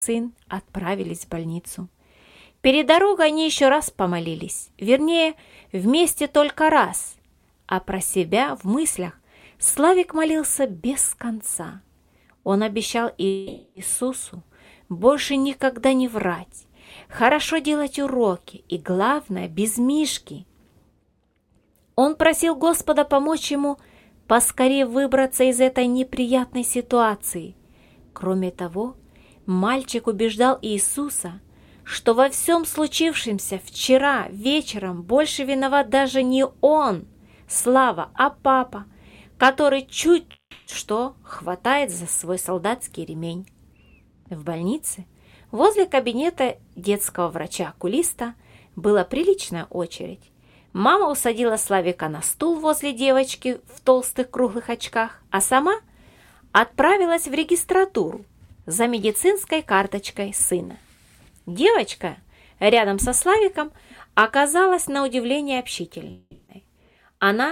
сын отправились в больницу. Перед дорогой они еще раз помолились, вернее, вместе только раз, а про себя в мыслях Славик молился без конца. Он обещал Иисусу больше никогда не врать, хорошо делать уроки и, главное, без Мишки. Он просил Господа помочь ему поскорее выбраться из этой неприятной ситуации. Кроме того, мальчик убеждал Иисуса, что во всем случившемся вчера вечером больше виноват даже не он, Слава, а папа, который чуть что хватает за свой солдатский ремень. В больнице, возле кабинета детского врача-окулиста, была приличная очередь. Мама усадила Славика на стул возле девочки в толстых круглых очках, а сама отправилась в регистратуру за медицинской карточкой сына. Девочка рядом со Славиком оказалась на удивление общительной. Она